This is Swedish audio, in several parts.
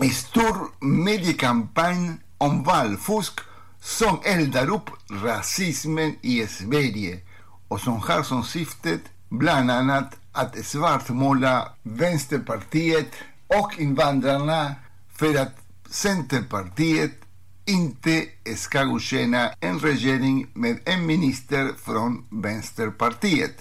stor mediekampanj om valfusk som eldar upp rasismen i Sverige och som har som syftet bland annat att svartmåla Vänsterpartiet och invandrarna för att Centerpartiet inte ska godkänna en regering med en minister från Vänsterpartiet.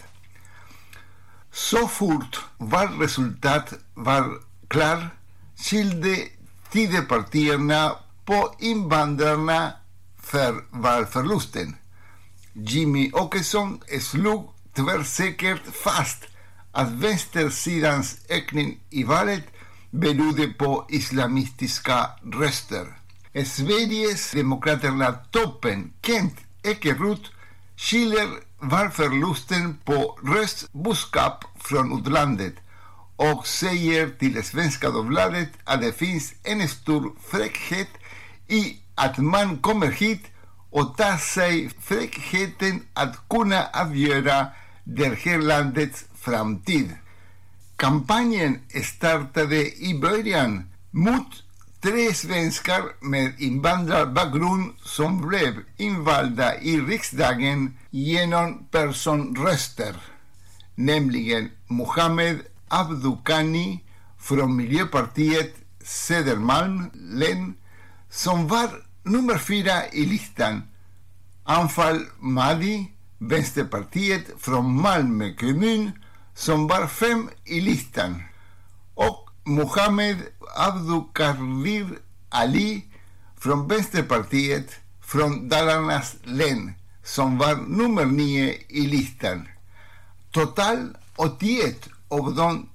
Så fort valresultatet var klar skilde Tidöpartierna på invandrarna för valförlusten. Jimmy Åkesson slog tvärsäkert fast att vänstersidans ökning i valet berodde på islamistiska röster. Sveriges Demokraterna-toppen Kent Ekeroth skiljer valförlusten på röstbudskap från utlandet och säger till Svenska Dagbladet att det finns en stor fräckhet i att man kommer hit och tar sig fräckheten att kunna avgöra det här landets framtid. Kampanjen startade i början mot 3 svenskar med invandrarbakgrund som blev invalda i riksdagen genom personröster, nämligen Mohammed Abdukhani från Miljöpartiet Södermalm län som var nummer 4 i listan, Anfal Mahdi, Vänsterpartiet från Malmö kommun som var 5 i listan, och Mohammed Abdukadir Ali från Vänsterpartiet från Dalarnas län som var nummer 9 i listan. Total 81 av de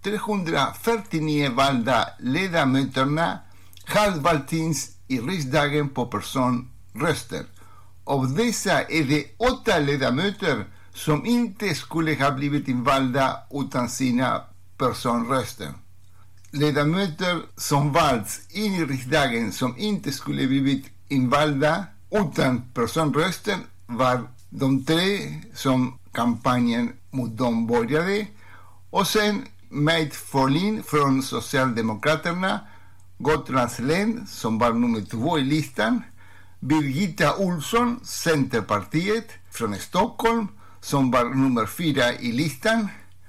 349 valda ledamöterna har valts in i riksdagen på personröster. Av dessa är det 8 ledamöter som inte skulle ha blivit invalda utan sina personröster. Ledamöter som valts in i riksdagen som inte skulle blivit invalda utan personröster var de 3 som kampanjen mot dem började, och sen Mait Folin från Socialdemokraterna, Gotlands län som var nummer 2 i listan, Birgitta Olsson, Centerpartiet från Stockholm som var nummer 4 i listan,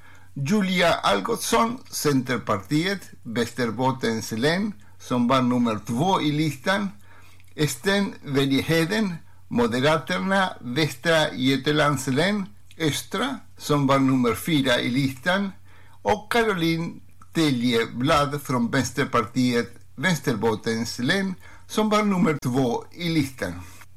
Julia Algotsson, Centerpartiet, Västerbottens län som var nummer 2 i listan, Sten Bergheden, Moderaterna, Västra Götalands län, Östra som var nummer 4 i listan, och Caroline Teljeblad från Vänsterpartiet, Västerbottens län som var nummer 2 i listan.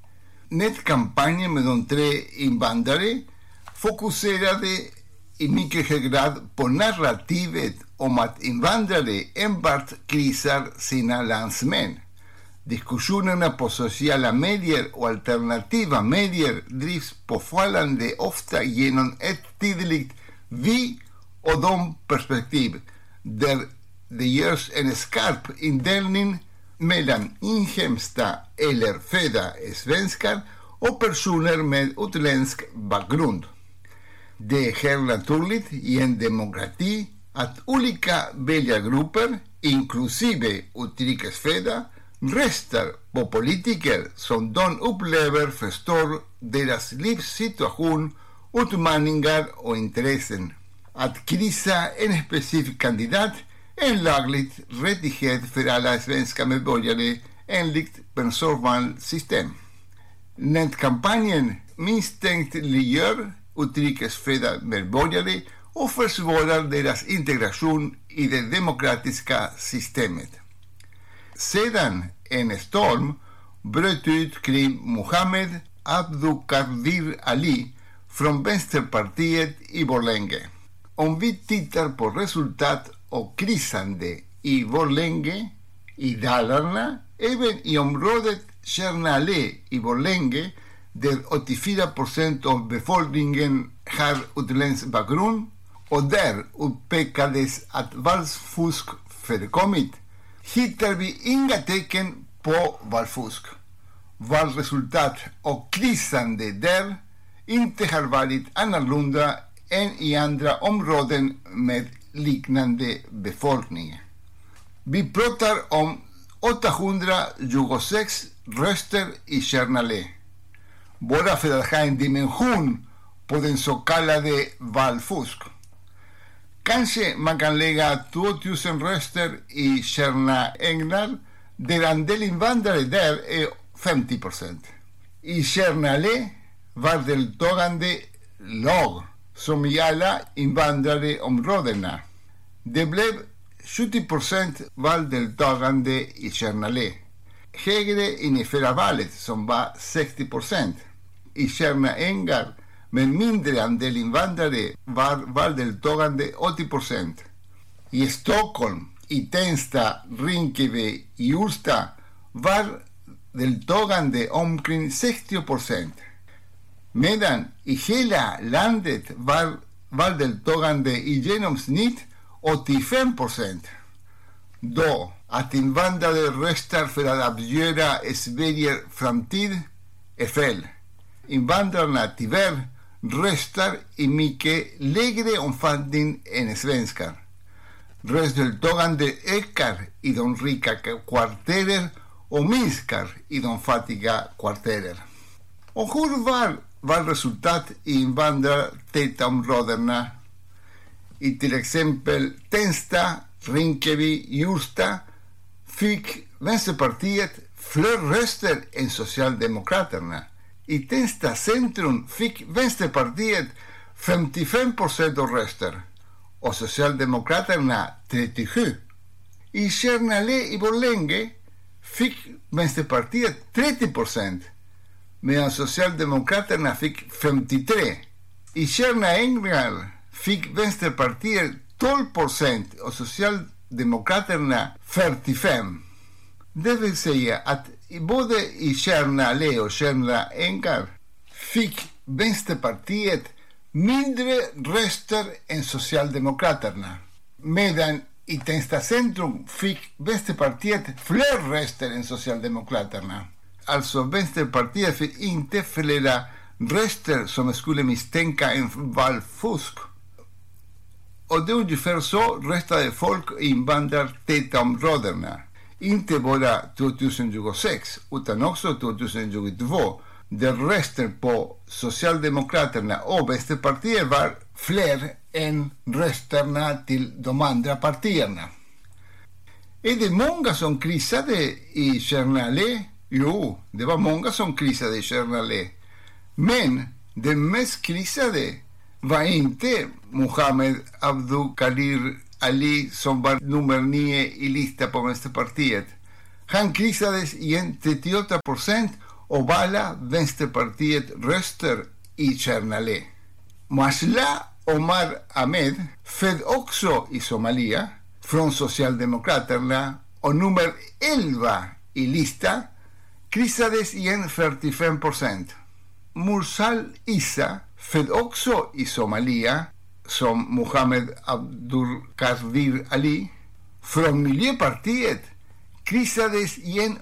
Nätkampanjen med de 3 invandrare fokuserade i mycket hög grad på narrativet om att invandrare enbart krisar sina landsmän. Diskussionerna på sociala medier och alternativa medier drivs påfallande ofta genom ett tydligt vi och de perspektiv, där det görs en skarp indelning mellan inhemska eller födda svenskar och personer med utländsk bakgrund. Det är helt naturligt i en demokrati att olika väljargrupper, inklusive utrikesfödda, röstar på politiker som de upplever förstår deras livssituation, utmaningar och intressen. Att krisa en specifik kandidat är en laglig rättighet för alla svenska medborgare enligt personvalssystem. Nätkampanjen misstänkliggör utrikesfödda medborgare och försvårar deras integration i det demokratiska systemet. Sedan en storm bröt ut kring Mohammed Abdukadir Ali från Vänsterpartiet i Borlänge. Om vi tittar på resultat och krisande i Borlänge, i Dalarna, även i området Kärnalé i Borlänge, där 84% av befolkningen har utländsk bakgrund och där uppekades att valfusk förekommit, hittar vi inga tecken på valfusk. Valresultat och krisande där inte har varit annorlunda än i andra områden med liknande befolkning. Vi pratar om 826 röster i Kärnalé. Bara för att ha en dimension på den så kallade valfusk. Kanske man kan lägga 2000 röster i Tjärna Änglar, där andel invandrare där är 50%. I Kärnalé var deltagande lag, som i alla invandrareområdena. Det blev 70% valdeltagande i Kärnalé. Högre än i förra valet, som var 60%. I Tjärna Ängar, med mindre andel invandrare, var valdeltagande 80%. I Stockholm, i Tensta, Rinkeby, i Ursta var deltagande omkring 60%. Medan i hela landet var valdeltagande i genomsnitt 85%. Då att invandrare röstar för att avgöra Sveriges framtid är fel. Invandrarna tyvärr röstar i mycket lägre omfattning än svenskar. Röstdeltagande ökar i de rika kvarteren och minskar i de fattiga kvarteren. Och hur var resultat i invandrartäta områdena? I till exempel Tensta, Rinkeby, Ursta fick Vänsterpartiet fler röster än Socialdemokraterna. I Tensta centrum fick Vänsterpartiet 55% av röster och Socialdemokraterna 37%. I Kärnalé i Borlänge fick Vänsterpartiet 30%, medan Socialdemokraterna fick 53%. I Tjärna Ängar fick Vänsterpartiet 12% och Socialdemokraterna 45%. Det vill säga att både i Kärnalé och Tjärna Ängar fick Vänsterpartiet mindre röster än Socialdemokraterna, medan i Tensta centrum fick Vänsterpartiet fler röster än Socialdemokraterna. Alltså Vänsterpartiet fick inte flera röster som skulle misstänka en valfusk. Och det är ungefär så röstade folk i invandrartäta områdena. Inte bara 2026 utan också 2022, där röster på Socialdemokraterna och Vänsterpartiet var fler än rösterna till de andra partierna. Är det många som krisade i Kärnalé? Jo, det var många som krisade i Kärnalé. Men den mest krisade var inte Mohammed Abdulkadir Ali, som var nummer 9 i listan på Vänsterpartiet. Han krisades igen 38% av alla Vänsterpartiet röster i Kärnalé. Masla Omar Ahmed, född också i Somalia, från Socialdemokraterna och nummer 11 i listan, krisades igen 45%. Mursal Issa, född också i Somalia, som Mohammed Abdulkadir Ali, från Miljöpartiet, krisades igen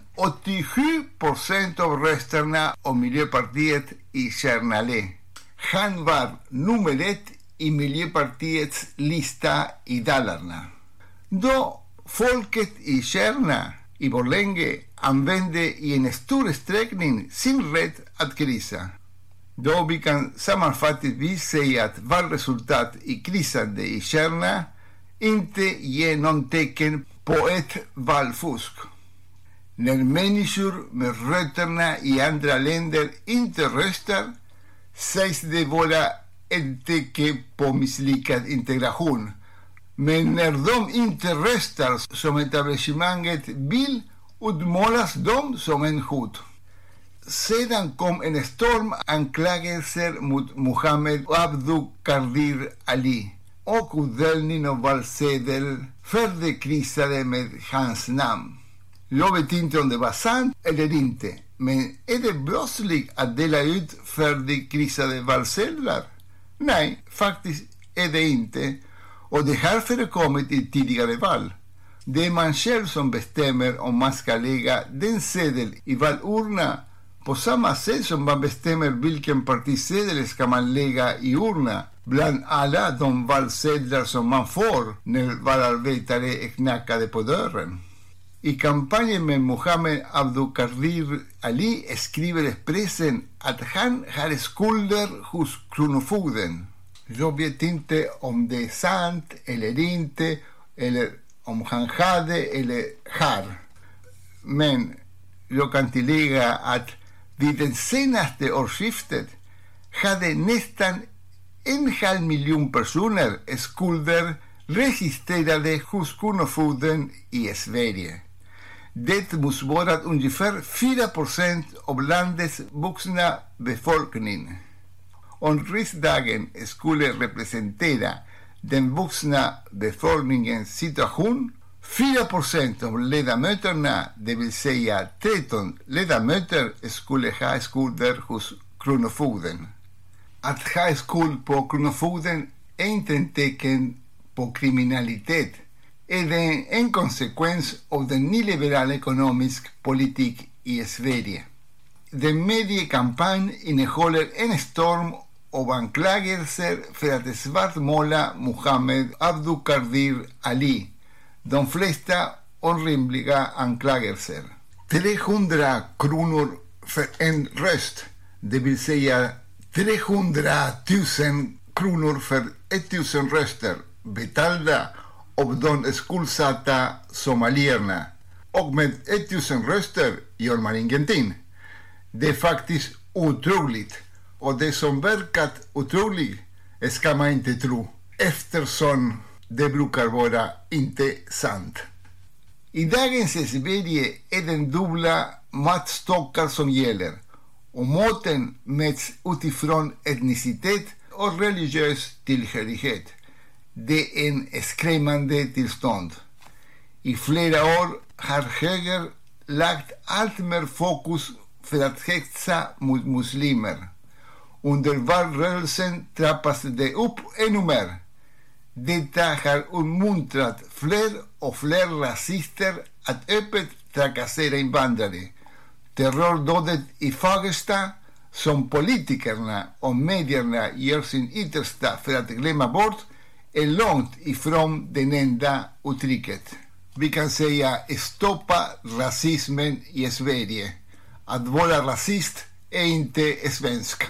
87% av rösterna av Miljöpartiet i Kärnalé. Han var nummer 1 i Miljöpartiets lista i Dalarna. Då folket i Kärna i Borlänge använde i en stor utsträckning sin rätt att krisa. Då vi kan sammanfattningsvis säga att valresultat i krisande i Kärna inte ger någon tecken på ett valfusk. När människor med rötterna i andra länder inte röstar sägs det vara ett tecken på misslyckad integration. Men när de inte röstar som etablissemanget vill utmålas de som en hot. Sedan kom en storm anklagelser mot Mohammed Abdulkadir Ali och utdelning av valsedel färdigkrisade med hans namn. Jag vet inte om det var sant eller inte, men är det brottsligt att dela ut färdigkrisade valsedlar? Nej, faktiskt är det inte, och det har förekommit i tidigare val. Det är man själv som bestämmer om man ska lägga den sedel i valurna, på samma sätt som man bestämmer vilken partisedel ska man lägga i urna bland alla de valsedlar som man får när valarbetare är knackade på dörren. I kampanjen med Mohammed Abdulkadir Ali skriver Expressen att han har skulder hos kronofogden. Jag vet inte om det är sant eller inte, eller om han hade eller har. Men jag kan tillägga att vid det senaste årsskiftet hade nästan 1,5 miljon personer skulder registrerade hos kronofogden i Sverige. Det motsvarar ungefär 4% av landets vuxna befolkning. Om riksdagen skulle representera den vuxna befolkningens situation, 4% av ledamöterna, det vill säga 13 ledamöter, skulle ha skulder hos kronofogden. Att ha skuld på kronofogden är inte en tecken på kriminalitet, är det en konsekvens av den nyliberala ekonomisk politik i Sverige. Den mediekampanj innehåller en storm av anklagelser för att svartmåla Mohammed Abdulkadir Ali. De flesta orimliga anklagelser. 300 kronor för en röst, det vill säga 300 000 kronor för 1,000 röster betalda av de skuldsatta somalierna. Och med 1,000 röster gör man ingenting. Det är faktiskt otroligt. Och det som verkat otroligt ska man inte tro, eftersom det brukar vara inte sant. I dagens Sverige är den dubbla måttstockar som gäller, och måtten mäts utifrån etnicitet och religiös tillhörighet. Det är en skrämmande tillstånd. I flera år har höger lagt allt mer fokus för att hetsa mot muslimer. Under valrörelsen trappas det upp ännu mer. Detta har uppmuntrat fler och fler rasister att öppet trakassera invandrare. Terrordådet i Fagersta, som politikerna och medierna gör sin yttersta för att glömma bort, är långt ifrån det enda uttrycket. Vi kan säga stoppa rasismen i Sverige. Att vara rasist är inte svensk.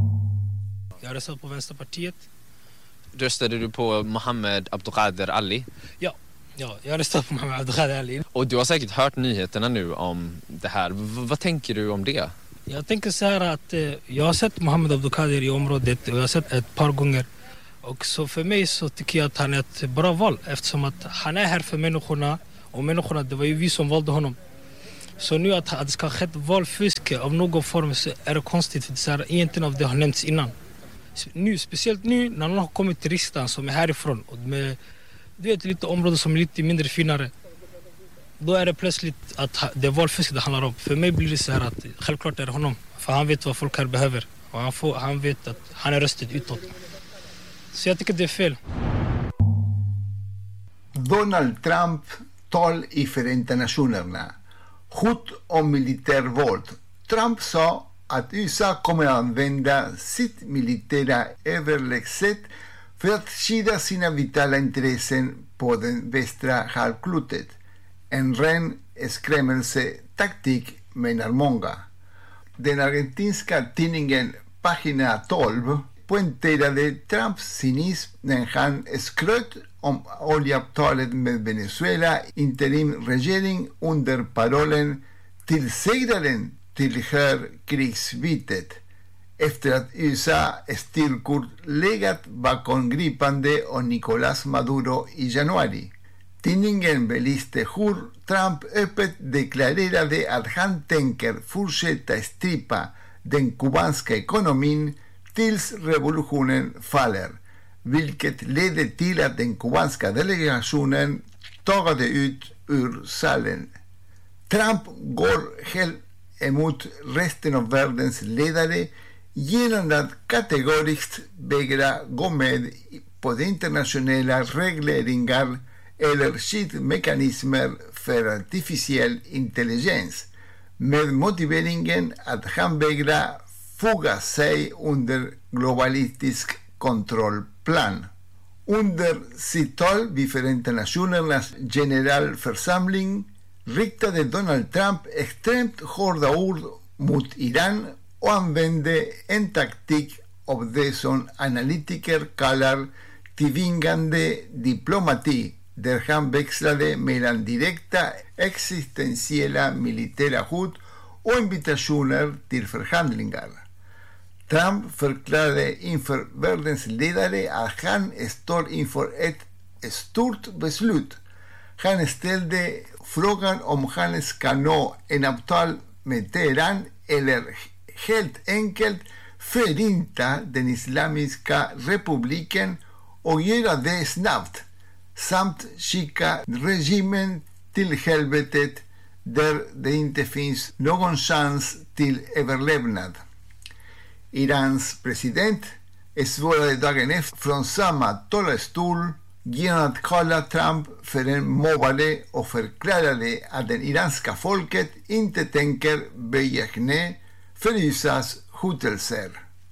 Jag röstade på Vänsterpartiet. Röstade du på Mohammed Abdulkadir Ali? Ja, jag röstade på Mohammed Abdulkadir Ali. Och du har säkert hört nyheterna nu om det här. Vad tänker du om det? Jag tänker så här att jag har sett Mohammed Abdulkadir i området och jag har sett ett par gånger. Och så för mig så tycker jag att han är ett bra val, eftersom att han är här för människorna, och människorna, det var ju vi som valde honom. Så nu att det ska ha skett valfusk av någon form, så är det konstigt, för så här, egentligen av det har nämnts innan. Nu, speciellt nu när någon har kommit till riksdagen som är härifrån och med, du vet, lite områden som är lite mindre finare, då är det plötsligt att det är valfusk det handlar om. För mig blir det så här att självklart är det honom, för han vet vad folk här behöver och han vet att han är röstet utåt. Så jag tycker det är fel. Donald Trump tal i Förenta Nationerna. Hot om militärvåld. Trump sa att USA kommer att använda sitt militära överlägset för att skydda sina vitala intressen på den västra halvklotet. En ren skrämmelsetaktik, menar många. Den argentinska tidningen Pagina 12 poängterade Trumps cynism när han skröt om oljeavtalet med Venezuela interimregering under parollen "Tillsegraren tillhör krigsbytet", efter att USA styrkor legat bakom gripande av Nicolás Maduro i januari. Tidningen belyste hur Trump öppet deklarerade att han tänker fortsätta strypa den kubanska ekonomin tills revolutionen faller, vilket ledde till att den kubanska delegationen tagade ut ur salen. Trump går helt emot resten av världens ledare genom att kategoriskt vägra gå med på de internationella regleringar eller skyddsmekanismer för artificiell intelligens, med motiveringen att han vägrar foga sig under globalistisk kontrollplan. Under sitt tal vid Förenta Nationernas generalförsamling riktade Donald Trump extremt hårda ord mot Iran och använde en taktik av det som analytiker kallar tvingande diplomati, där han växlade mellan direkta existentiella militära hot och invitationer till förhandlingar. Trump förklarade inför världens ledare att han står inför ett stort beslut. Han ställde frågan om han ska nå en avtal med Teheran eller helt enkelt förinta den islamiska republiken och göra det snabbt, samt skicka regimen till helvetet där det inte finns någon chans till överlevnad. Irans president svarade dagen efter från samma talarstol genom att kalla Trump för en mobbare och förklarade att det iranska folket inte tänker böja knä för USAs hotelser.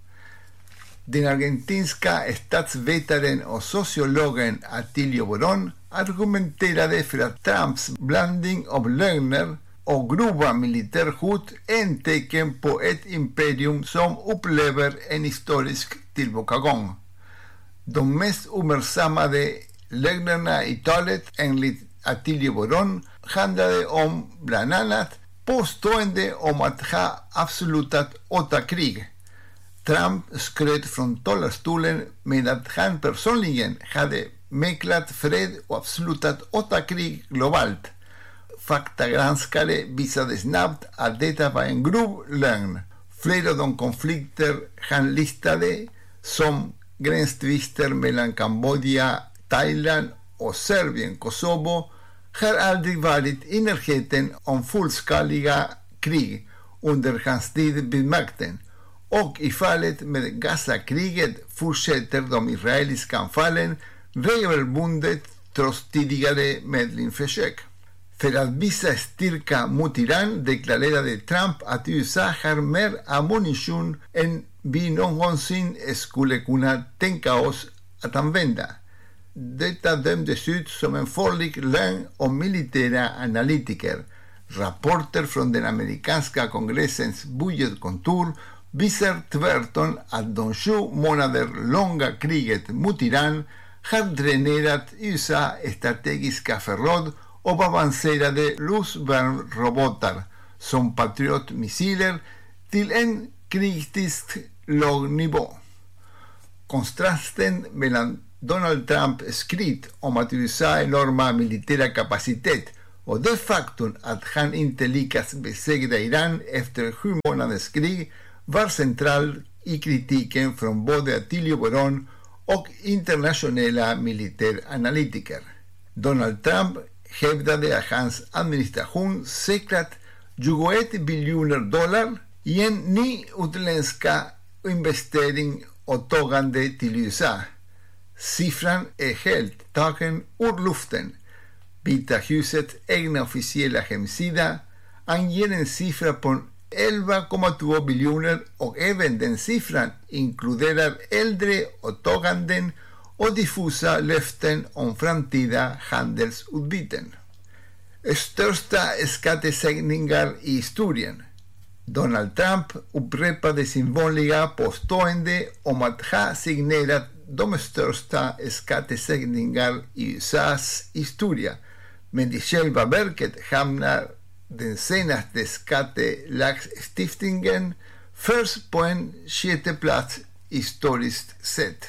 Den argentinska statsvetaren och sociologen Attilio Borón argumenterade för att Trumps blandning av lögner och grova militärhot är en tecken på ett imperium som upplever en historisk tillbakagång. De mest uppmärksammade lögnerna i talet, enligt Attilio Borón, handlade om bland annat påstående om att ha avslutat 8 krig. Trump skröt från talarstolen med att han personligen hade mäklat fred och avslutat 8 krig globalt. Faktagranskare visade snabbt att detta var en grov lögn. Flera av de konflikter han listade, som gränstvister mellan Kambodja, Thailand och Serbien, Kosovo, har aldrig varit i närheten om fullskaliga krig under hans tid vid makten. Och i fallet med Gaza-kriget fortsätter de israeliska anfallen regelbundet trots tidigare medlingsförsök. För att visa styrka mot Iran deklarerade Trump att USA har mer ammunition än vi någonsin skulle kunna tänka oss att använda. Detta dömdes ut som en farlig lögn av militära analytiker. Rapporter från den amerikanska kongressens budgetkontor visar tvärtom att de 7 månader långa kriget mot Iran har dränerat USA strategiska förråd av avancerade luftvärnsrobotar som Patriot-missiler till en kritiskt låg nivå. Kontrasten mellan Donald Trumps skryt om att USA enorma militära kapacitet och det faktum att han inte lyckats besegra Iran efter 7 månaders krig var central i kritiken från både Attilio Borón och internationella militäranalytiker. Donald Trump hävdade att hans administration säkrat $21 biljoner i en ny utländska investering och tagande till USA. Siffran är helt tagen ur luften. Vita husets egna officiella hemsida anger en siffra på 11,2 biljoner och även den siffran inkluderar äldre åtaganden och diffusa löften om framtida handelsutbyten. Största skattesänkningar i historien. Donald Trump upprepade sin vanliga påstående om att ha signerat de största skattesänkningar i USAs historia, men i själva verket hamnar den senaste skattelagstiftningen först på en 6:e plats historiskt sett.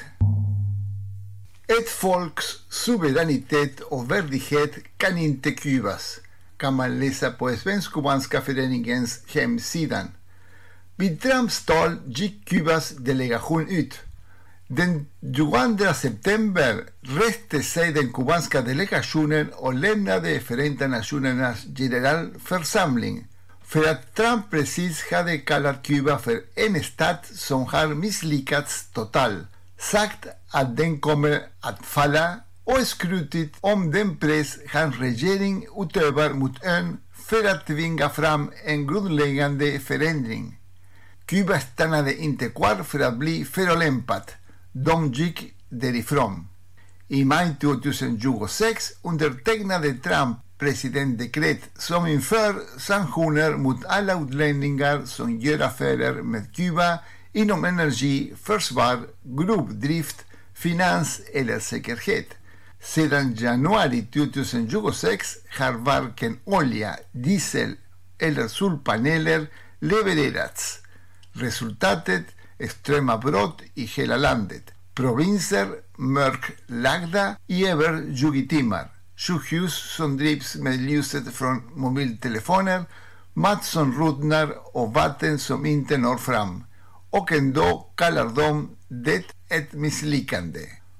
Ett folks suveränitet och värdighet kan inte kuvas, kan man läsa på Svensk-Kubanska föreningens hemsida. Vid Trumps tal gick Kubas delegation ut. Den 22 september reste sig den kubanska delegationen och lämnade Förenta Nationernas generalförsamling för att Trump precis hade kallat Kuba för en stat som har misslyckats totalt, sagt att den kommer att falla och skrutit om den press hans regering utövar mot ön för att tvinga fram en grundläggande förändring. Kuba stannade inte kvar för att bli förolämpat. De gick därifrån. I maj 2026 undertecknade Trump presidentdekret som inför sanktioner mot alla utlänningar som gör affärer med Kuba inom energi, försvar, gruvdrift, finans eller säkerhet. Sedan januari 2026 har varken olja, diesel eller solpaneler levererats. Resultatet: extrema brott i hela landet. Provinser mörklagda i över 20 timmar. Sjukhus som drivs med ljuset från mobiltelefoner, mat som ruttnar och vatten som inte når fram. Och ändå kallar de det ett misslyckande.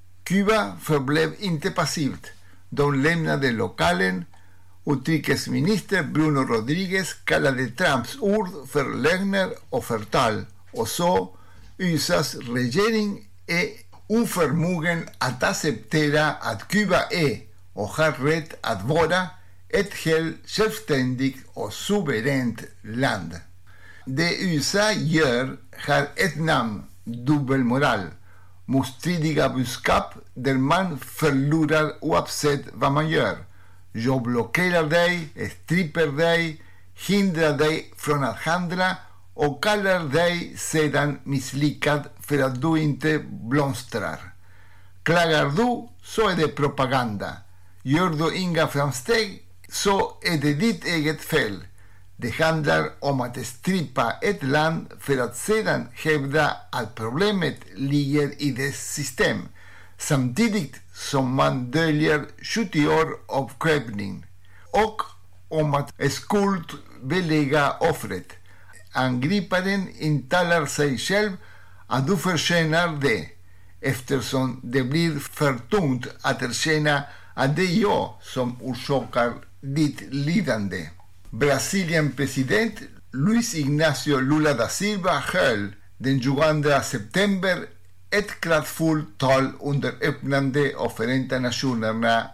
Kuba förblev inte passivt. De lämnade lokalen. Utrikesminister Bruno Rodriguez kallade Trumps ord för lögner och förtal och så: USAs regering är oförmogen att acceptera att Kuba är och har rätt att vara ett helt självständigt och suveränt land. Det USA gör har ett namn: dubbelmoral. Motstridiga budskap där man förlorar oavsett vad man gör. Jag blockerar dig, stripper dig, hindrar dig från att handla och kallar dig sedan misslyckad för att du inte blomstrar. Klagar du så är det propaganda. Gör du inga framsteg så är det ditt eget fel. Det handlar om att strippa ett land för att sedan hävda att problemet ligger i dess system, samtidigt som man döljer 70 år av krävning, och om att skuldbelägga offret. Angriparen intalar sig själv att du förtjänar det, eftersom det blir för tungt att erkänna att det är jag som orsakar ditt lidande. Brasilien president Luis Ignacio Lula da Silva höll den 22 september ett kraftfullt tal under öppnande av Förenta Nationerna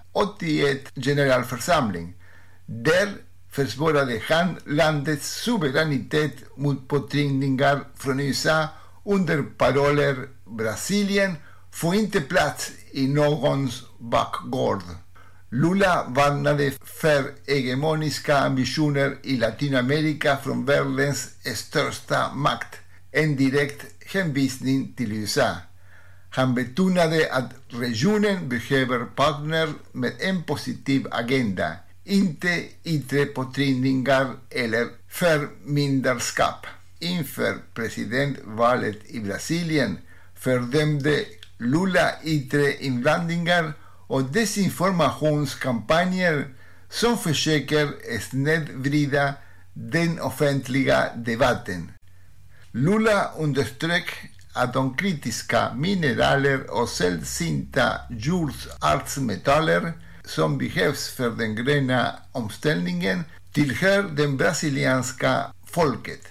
81 generalförsamling. Där försvarade han landets suveränitet mot påtryckningar från USA under paroller: Brasilien får inte plats i någons bakgård. Lula varnade för hegemoniska ambitioner i Latinamerika från världens största makt, en direkt hänvisning till USA. Han betonade att regionen behöver partner med en positiv agenda, inte yttre påtryckningar eller förmyndarskap. Inför presidentvalet i Brasilien fördömde Lula yttre inblandningar och desinformationskampanjer som försöker snedvrida den offentliga debatten. Lula underströk att de kritiska mineraler och sällsynta jordartsmetaller som behövs för den gröna omställningen tillhör den brasilianska folket.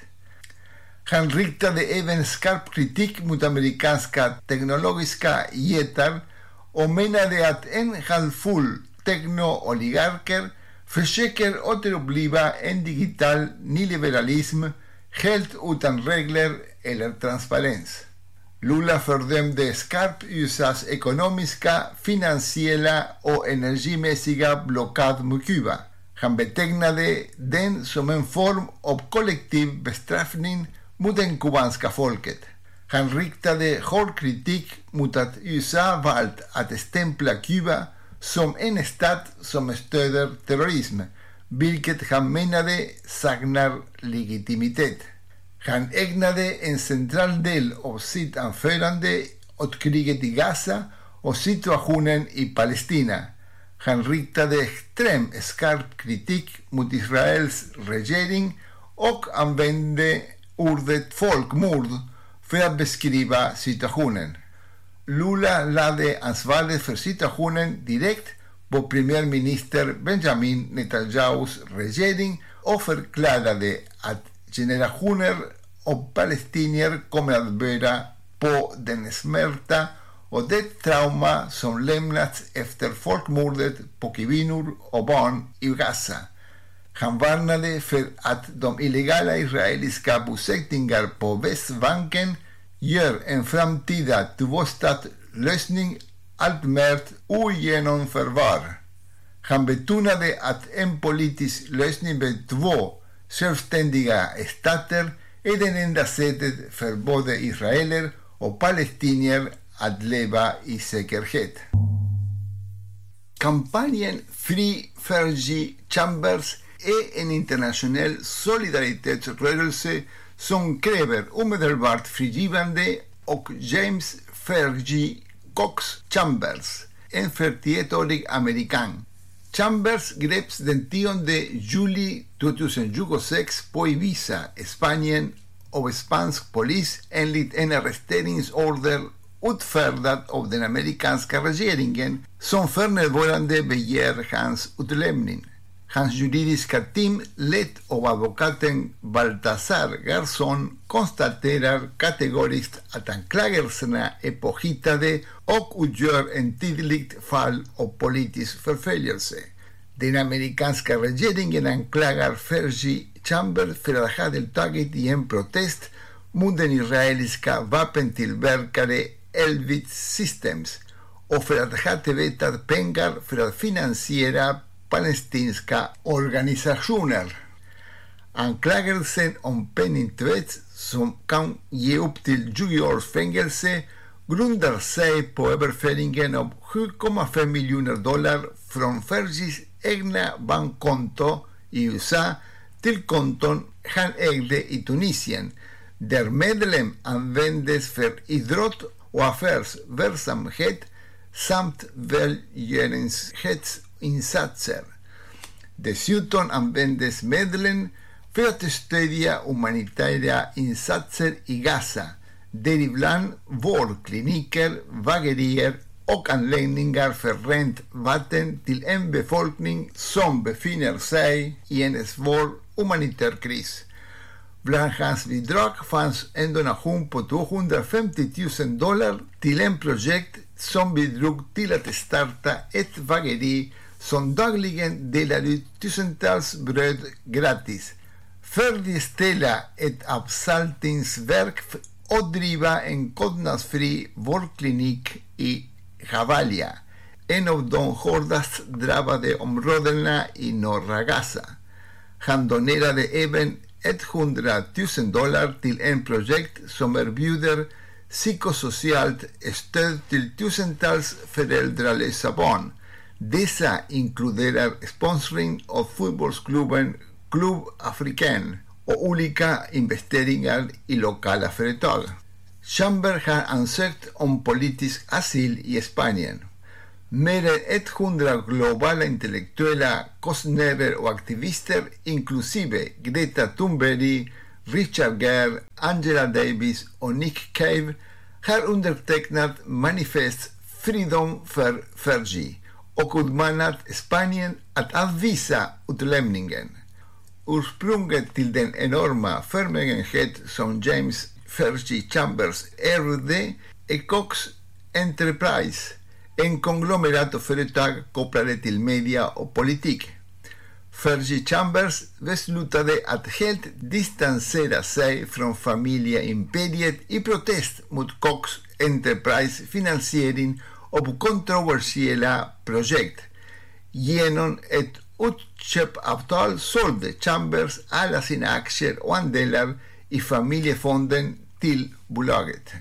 Han riktade även skarp kritik mot amerikanska teknologiska jättar och menade att en handfull tekno-oligarker försöker återuppliva en digital nyliberalism helt utan regler eller transparens. Lula fördömde skarpt USAs ekonomiska, finansiella och energimässiga blockad mot Kuba. Han betecknade den som en form av kollektiv bestraffning mot det kubanska folket. Han riktade hård kritik mot att USA valt att stämpla Kuba som en stat som stöder terrorism, vilket han menade saknar legitimitet. Han ägnade en central del av sitt anförande åt kriget i Gaza och situationen i Palestina. Han riktade extremt skarp kritik mot Israels regering och använde ordet folkmord för att beskriva situationen. Lula lade ansvaret för situationen direkt på premiärminister Benjamin Netanyahus regering och förklarade att generationer av palestinier kommer att bära på den smärta och det trauma som lämnats efter folkmordet på kvinnor och barn i Gaza. Han varnade för att de illegala israeliska bosättningar på Västbanken gör en framtida tvåstatslösning allt mer ogenomförbar. Han betonade att en politisk lösning med 2 självständiga stater är det enda sättet för både israeler och palestinier att leva i säkerhet. Kampanjen Free Fergie Chambers är en internationell solidaritetsrörelse som kräver omedelbart frigivande och James Fergie Cox Chambers, en 41-årig amerikan. Chambers greps den 10 juli 2026 på Ibiza, Spanien, av spansk polis enligt en arresteringsorder utfärdad av den amerikanska regeringen som för närvarande begär hans utlämning. Hans juridiska team, lett av advokaten Baltasar Garzón, konstaterar kategoriskt att anklagelserna är påhittade och utgör en tydligt fall av politisk förföljelse. Den amerikanska regeringen anklagar Fergie Chambers för att ha deltagit i en protest mot den israeliska vapentillverkare Elbit Systems och för att ha tvättat pengar för att finansiera palestinska organisationer. Anklagelsen om penningtvätt som kan ge upp till 20 års fängelse grundar sig på överföringen av $7,5 miljoner från Fergies egna bankkonto i USA till konton han ägde i Tunisien, där medlen användes för idrott och affärsverksamhet samt välgörenhetsinsatser. Dessutom användes medlen för att stödja humanitära insatser i Gaza, däribland vårdkliniker, bagerier och anläggningar för rent vatten till en befolkning som befinner sig i en svår humanitär kris. Bland hans bidrag fanns en donation på $250,000 till en projekt som bidrog till att starta ett bageri som dagligen delar ut tusentals bröd gratis, färdigställa ett avsaltningsverk och driva en kostnadsfri vårdklinik i Jabalia, en av de hårdast drabbade områdena i norra Gaza. Han donerade även $100,000 till en projekt som erbjuder psykosocialt stöd till tusentals föräldralösa barn. Dessa inkluderar sponsring av fotbollsklubben Club Africain och olika investeringar i lokala företag. Chambers har ansökt om politisk asyl i Spanien. Mer än 100 globala intellektuella, konstnärer och aktivister, inklusive Greta Thunberg, Richard Gere, Angela Davis och Nick Cave, har undertecknat manifest Freedom för Fergie och utmanat Spanien att avvisa utlämningen. Ursprunget till den enorma förmögenhet som James Fergie Chambers ärvde är Cox Enterprise, en konglomerat av företag kopplade till media och politik. Fergie Chambers beslutade att helt distansera sig från familjeimperiet i protest mot Cox Enterprise finansiering av kontroversiella projekt. Genom ett utköpavtal sålde Chambers alla sina aktier och andelar i familjefonden till bolaget.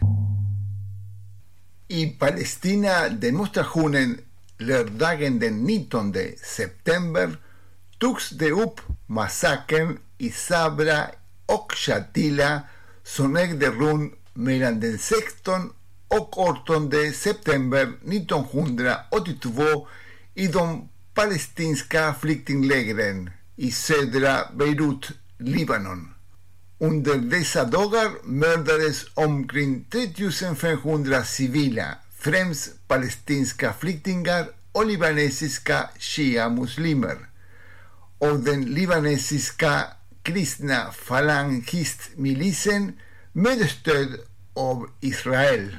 I Palestina-demonstrationen lördagen den 19 september togs det upp massakern i Sabra och Shatila som ägde rum mellan den 16 och 18 september 1982 i de palestinska flyktinglägren i södra Beirut, Libanon. Under dessa dagar mördades omkring 3500 civila, främst palestinska flyktingar och libanesiska shia-muslimer, och den libanesiska kristna falangistmilisen med stöd av Israel.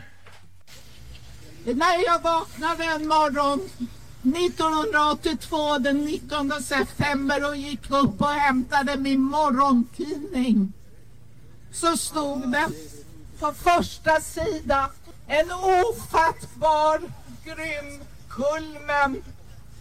När jag vaknade en morgon 1982 den 19 september och gick upp och hämtade min morgontidning, så stod det på första sidan: en ofattbar grym kulmen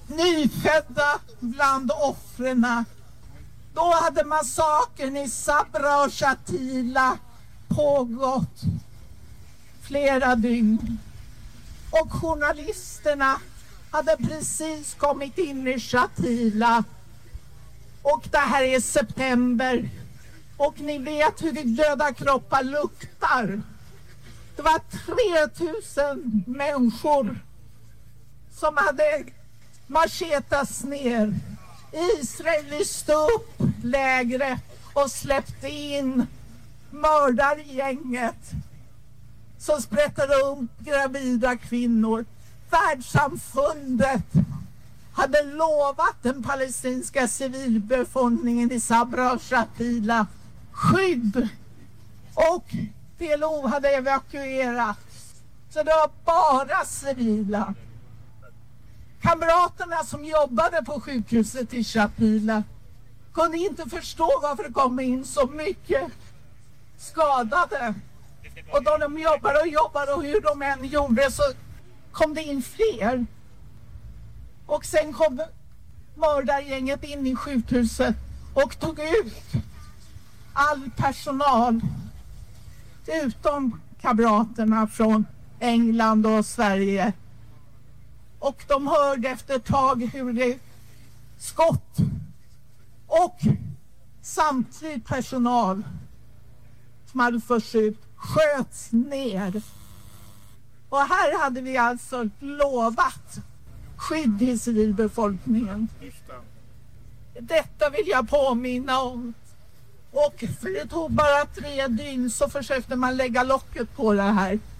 nyfödda bland offren. Då hade massakern i Sabra och Shatila pågått flera dygn. Och journalisterna hade precis kommit in i Shatila. Och det här är september. Och ni vet hur döda kroppar luktar. Det var 3000 människor som hade marschetats ner. Israel lyste upp lägret och släppte in mördargänget som sprättade upp gravida kvinnor. Världssamfundet hade lovat den palestinska civilbefolkningen i Sabra och Shatila skydd, och PLO hade evakuerats. Så det var bara civila. Kamraterna som jobbade på sjukhuset i Shatila kunde inte förstå varför det kom in så mycket skadade. Och då de jobbade och hur de än gjorde så kom det in fler. Och sen kom mördargänget in i sjukhuset och tog ut all personal utom kamraterna från England och Sverige. Och de hörde efter ett tag hur det skott och samtidigt personal som hade förts ut sköts ner. Och här hade vi alltså lovat skydd i civilbefolkningen. Detta vill jag påminna om. Och för det tog bara 3 dygn så försökte man lägga locket på det här.